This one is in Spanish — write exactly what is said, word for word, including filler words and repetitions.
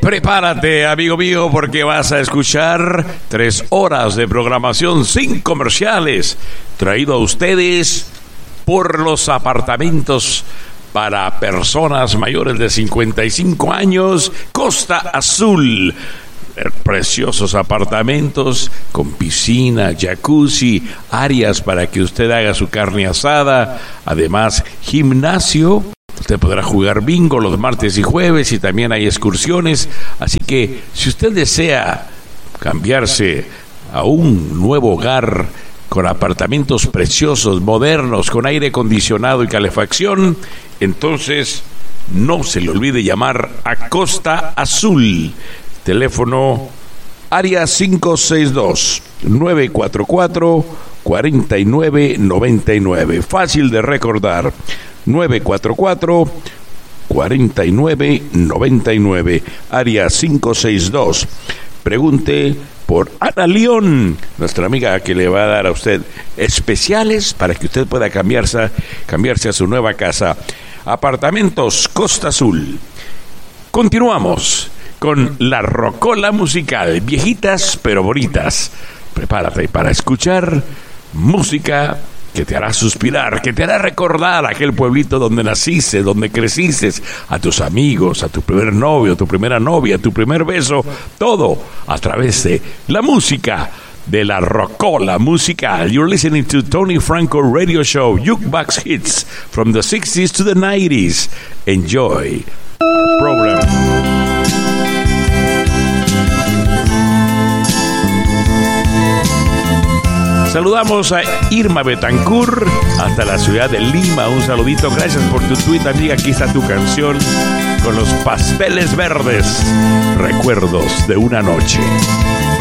Prepárate, amigo mío, porque vas a escuchar tres horas de programación sin comerciales, traído a ustedes por los apartamentos para personas mayores de cincuenta y cinco años, Costa Azul. Preciosos apartamentos con piscina, jacuzzi, áreas para que usted haga su carne asada, además gimnasio. Usted podrá jugar bingo los martes y jueves y también hay excursiones. Así que si usted desea cambiarse a un nuevo hogar con apartamentos preciosos, modernos, con aire acondicionado y calefacción, entonces no se le olvide llamar a Costa Azul. Teléfono área cinco seis dos, nueve cuatro cuatro, cuatro nueve nueve nueve. Fácil de recordar. nueve cuatro cuatro, cuatro nueve nueve nueve. Área cinco seis dos. Pregunte por Ana León, nuestra amiga que le va a dar a usted especiales para que usted pueda cambiarse, cambiarse a su nueva casa. Apartamentos Costa Azul. Continuamos con la rocola musical, viejitas pero bonitas. Prepárate para escuchar música que te hará suspirar, que te hará recordar aquel pueblito donde naciste, donde creciste, a tus amigos, a tu primer novio, a tu primera novia, a tu primer beso, todo a través de la música de la rocola musical. You're listening to Tony Franco Radio Show, Jukebox Hits from the sixties to the nineties. Enjoy our program. Saludamos a Irma Betancourt hasta la ciudad de Lima. Un saludito, gracias por tu tweet, amiga. Aquí está tu canción con los pasteles verdes. Recuerdos de una noche.